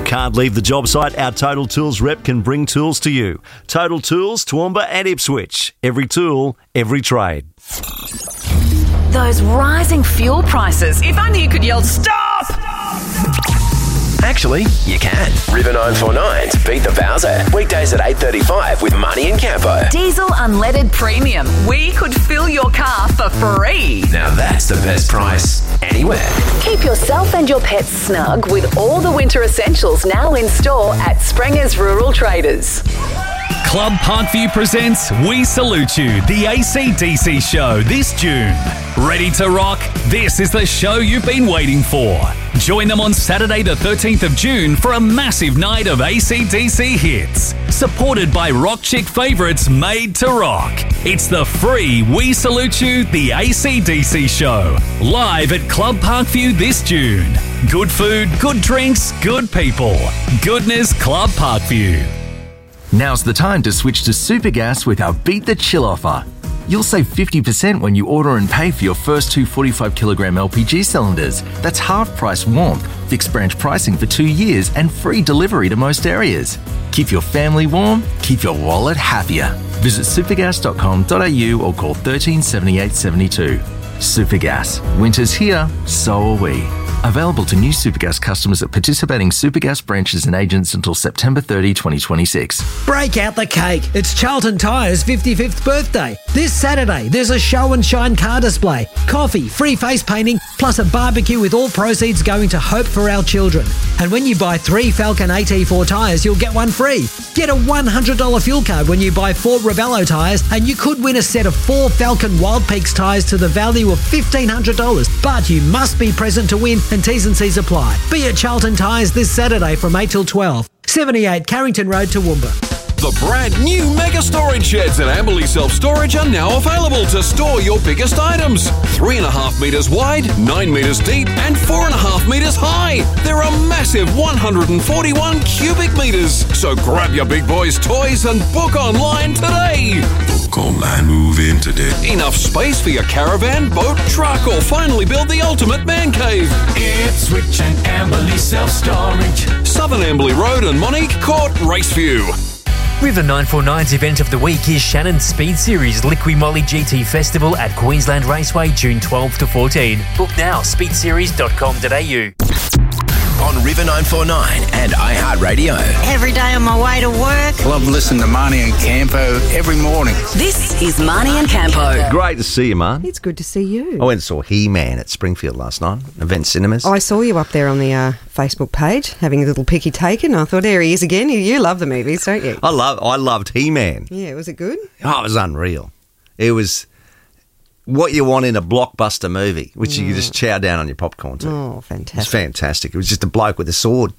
Can't leave the job site? Our Total Tools rep can bring tools to you. Total Tools, Toowoomba and Ipswich. Every tool, every trade. Those rising fuel prices. If only you could yell, stop! Actually, you can. River 949's Beat the Bowser. Weekdays at 8:35 with Marnie and Campo. Diesel unleaded premium. We could fill your car for free. Now that's the best price anywhere. Keep yourself and your pets snug with all the winter essentials now in store at Sprenger's Rural Traders. Club Parkview presents We Salute You, the AC/DC show this June. Ready to rock? This is the show you've been waiting for. Join them on Saturday the 13th of June for a massive night of AC/DC hits, supported by rock chick favourites Made to Rock. It's the free We Salute You, the AC/DC show, live at Club Parkview this June. Good food, good drinks, good people. Goodness Club Parkview. Now's the time to switch to Supergas with our Beat the Chill offer. You'll save 50% when you order and pay for your first two 45kg LPG cylinders. That's half price warmth, fixed branch pricing for 2 years and free delivery to most areas. Keep your family warm, keep your wallet happier. Visit supergas.com.au or call 13 78 72. Supergas. Winter's here, so are we. Available to new Supergas customers at participating Supergas branches and agents until September 30, 2026. Break out the cake. It's Charlton Tyre's 55th birthday. This Saturday, there's a show and shine car display, coffee, free face painting, plus a barbecue with all proceeds going to Hope for Our Children. And when you buy 3 Falcon AT4 tyres, you'll get one free. Get a $100 fuel card when you buy 4 Ravello tyres, and you could win a set of 4 Falcon Wild Peaks tyres to the value of $1,500. But you must be present to win, and T's and C's apply. Be at Charlton Tyres this Saturday from 8 till 12. 78 Carrington Road, Toowoomba. The brand new mega storage sheds at Amberley Self Storage are now available to store your biggest items. 3.5 metres wide, 9 metres deep and 4.5 metres high. They're a massive 141 cubic metres. So grab your big boys' toys and book online today. Book online, move in today. Enough space for your caravan, boat, truck or finally build the ultimate man cave. Ipswich and Amberley Self Storage. Southern Amberley Road and Monique Court, Raceview. River 949's event of the week is Shannon's Speed Series Liqui Moly GT Festival at Queensland Raceway, June 12 to 14. Book now, speedseries.com.au. On River 949 and iHeartRadio. Every day on my way to work. Love listening to Marnie and Campo every morning. This is Marnie and Campo. Great to see you, man. It's good to see you. I went and saw He-Man at Springfield last night, Event Cinemas. I saw you up there on the Facebook page having a little picky taken. I thought, there he is again. You love the movies, don't you? I loved He-Man. Yeah, was it good? Oh, it was unreal. It was what you want in a blockbuster movie, which you just chow down on your popcorn to. Oh, fantastic. It was fantastic. It was just a bloke with a sword.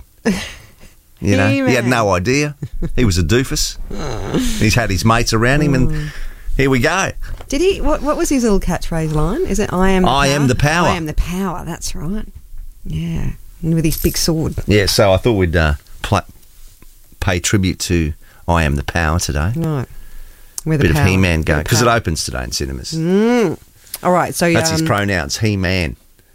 You know, he had no idea. He was a doofus. He's had his mates around him, and here we go. Did he? What was his little catchphrase line? Is it I am the power? I am the power, that's right. Yeah, and with his big sword. Yeah, so I thought we'd pay tribute to I Am the Power today. Right. Bit of He-Man going, because it opens today in cinemas. All right, so that's his pronouns, He-Man.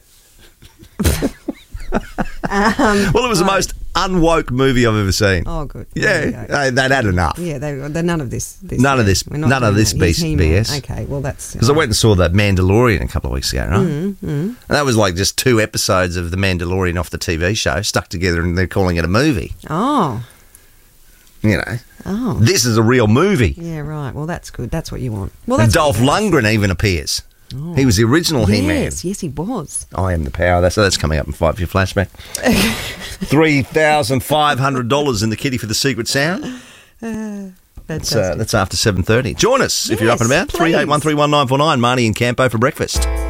Well, it was the most unwoke movie I've ever seen. Oh, good. Yeah, they'd had enough. Yeah, they're none of this. None of this BS. Okay, well that's because I went and saw that Mandalorian a couple of weeks ago, right? And that was like just 2 episodes of the Mandalorian off the TV show stuck together, and they're calling it a movie. Oh. You know, this is a real movie. Yeah, right. Well, that's good. That's what you want. Well, and Dolph Lundgren even appears. Oh. He was the original He-Man. Yes, he was. I Am the Power. That's coming up in 5 for your flashback. $3,500 in the kitty for the secret sound. That's after 7:30. Join us if you're up and about. 38131949. Marnie and Campo for breakfast.